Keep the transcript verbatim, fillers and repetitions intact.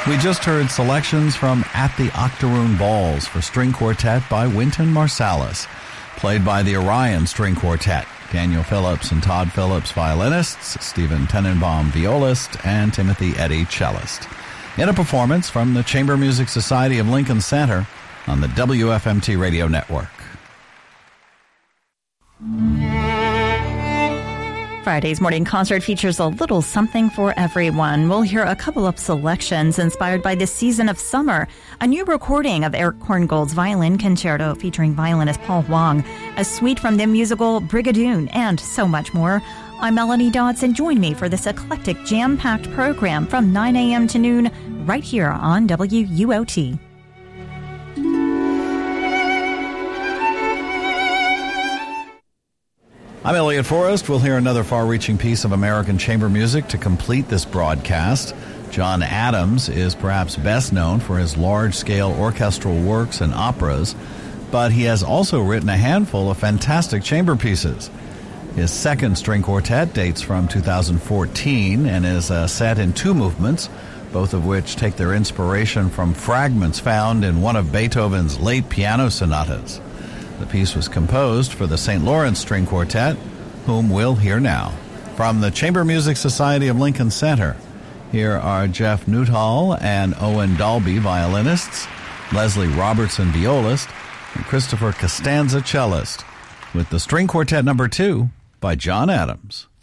We just heard selections from At the Octoroon Balls for string quartet by Wynton Marsalis, played by the Orion String Quartet, Daniel Phillips and Todd Phillips violinists, Stephen Tenenbaum violist, and Timothy Eddy cellist. In a performance from the Chamber Music Society of Lincoln Center on the W F M T Radio Network. Friday's morning concert features a little something for everyone. We'll hear a couple of selections inspired by the season of summer, a new recording of Eric Korngold's Violin Concerto featuring violinist Paul Huang, a suite from the musical Brigadoon, and so much more. I'm Melanie Dodds, and join me for this eclectic, jam-packed program from nine a.m. to noon right here on W U O T. I'm Elliot Forrest. We'll hear another far-reaching piece of American chamber music to complete this broadcast. John Adams is perhaps best known for his large-scale orchestral works and operas, but he has also written a handful of fantastic chamber pieces. His second string quartet dates from two thousand fourteen and is uh, set in two movements, both of which take their inspiration from fragments found in one of Beethoven's late piano sonatas. The piece was composed for the Saint Lawrence String Quartet, whom we'll hear now. From the Chamber Music Society of Lincoln Center, here are Jeff Nuttall and Owen Dalby violinists, Leslie Robertson violist, and Christopher Costanza cellist, with the String Quartet number two by John Adams.